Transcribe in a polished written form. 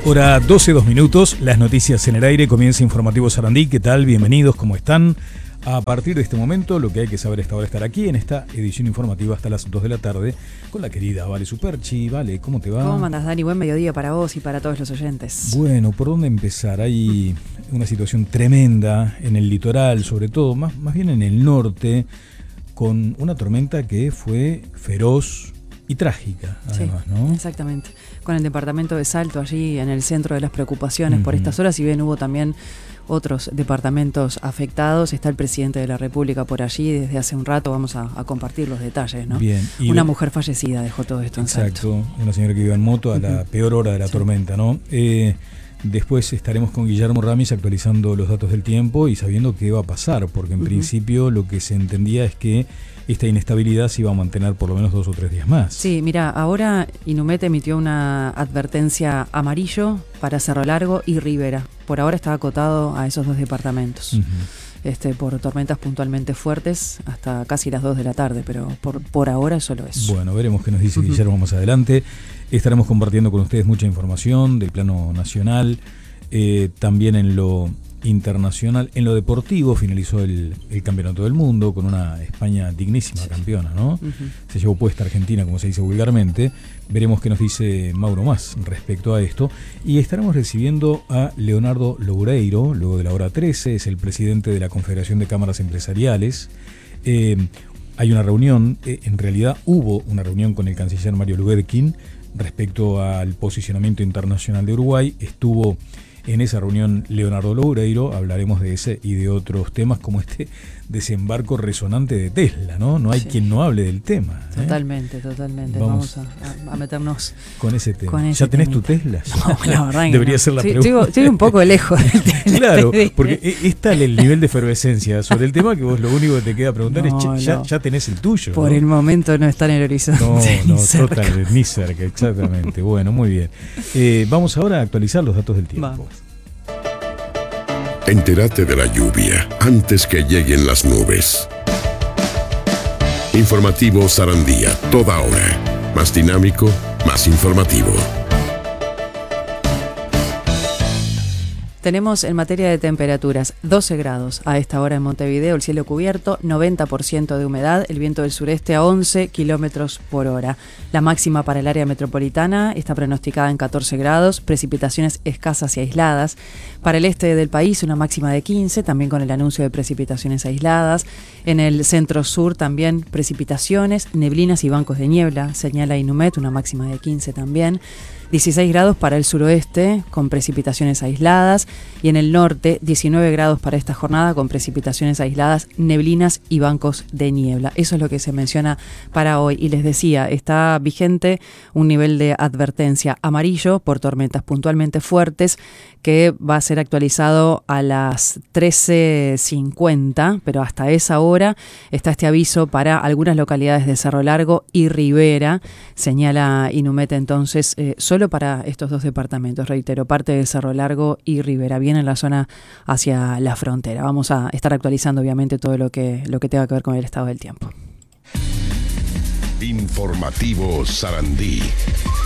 Hora 12:02, las noticias en el aire, comienza Informativo Sarandí. ¿Qué tal? Bienvenidos, ¿cómo están? A partir de este momento, lo que hay que saber a esta hora es estar aquí en esta edición informativa hasta las 2 de la tarde con la querida Vale Superchi. Vale, ¿cómo te va? ¿Cómo andas, Dani? Buen mediodía para vos y para todos los oyentes. Bueno, ¿por dónde empezar? Hay una situación tremenda en el litoral, sobre todo, más bien en el norte, con una tormenta que fue feroz y trágica, además, sí, ¿no? Exactamente. Con el departamento de Salto allí en el centro de las preocupaciones por estas horas, si bien hubo también otros departamentos afectados, está el presidente de la República por allí desde hace un rato, vamos a compartir los detalles, ¿no? Bien. Una mujer fallecida dejó todo esto en Salto. Exacto, una señora que iba en moto a la peor hora de la tormenta, ¿no? Después estaremos con Guillermo Ramis actualizando los datos del tiempo y sabiendo qué va a pasar, porque en principio lo que se entendía es que esta inestabilidad se iba a mantener por lo menos 2 o 3 días más. Sí, mira, ahora Inumet emitió una advertencia amarillo para Cerro Largo y Rivera. Por ahora está acotado a esos dos departamentos. Por tormentas puntualmente fuertes hasta casi las 2 de la tarde, pero por ahora solo eso. Bueno, veremos qué nos dice Guillermo más adelante. Estaremos compartiendo con ustedes mucha información del plano nacional, también en lo internacional. En lo deportivo finalizó el Campeonato del Mundo con una España dignísima campeona, ¿no? Se llevó puesta Argentina, como se dice vulgarmente. Veremos qué nos dice Mauro más respecto a esto. Y estaremos recibiendo a Leonardo Loureiro, luego de la hora 13, es el presidente de la Confederación de Cámaras Empresariales. Hay una reunión, en realidad hubo una reunión con el canciller Mario Lubetkin respecto al posicionamiento internacional de Uruguay. Estuvo en esa reunión Leonardo Loureiro, hablaremos de ese y de otros temas como este desembarco resonante de Tesla, ¿no? No hay quien no hable del tema. Totalmente. Vamos a meternos con ese tema. Con ese ¿Ya tenés temita. tu Tesla? No, la verdad Debería no. ser la pregunta. Estoy un poco lejos del Tesla. Claro, porque está el nivel de efervescencia sobre el tema que vos lo único que te queda preguntar es, ya tenés el tuyo. Por ¿no? el momento no está en el horizonte. No, total, ni cerca, exactamente. Bueno, muy bien. Vamos ahora a actualizar los datos del tiempo. Vamos. Entérate de la lluvia antes que lleguen las nubes. Informativo Sarandía, toda hora. Más dinámico, más informativo. Tenemos en materia de temperaturas 12 grados a esta hora en Montevideo, el cielo cubierto, 90% de humedad, el viento del sureste a 11 kilómetros por hora. La máxima para el área metropolitana está pronosticada en 14 grados, precipitaciones escasas y aisladas. Para el este del país una máxima de 15, también con el anuncio de precipitaciones aisladas. En el centro-sur también precipitaciones, neblinas y bancos de niebla, señala Inumet, una máxima de 15 también. 16 grados para el suroeste, con precipitaciones aisladas, y en el norte 19 grados para esta jornada, con precipitaciones aisladas, neblinas y bancos de niebla. Eso es lo que se menciona para hoy. Y les decía, está vigente un nivel de advertencia amarillo por tormentas puntualmente fuertes, que va a ser actualizado a las 13:50, pero hasta esa hora está este aviso para algunas localidades de Cerro Largo y Rivera, señala Inumet entonces, solo para estos dos departamentos, reitero, parte de Cerro Largo y Rivera, bien en la zona hacia la frontera. Vamos a estar actualizando obviamente todo lo que tenga que ver con el estado del tiempo. Informativo Sarandí.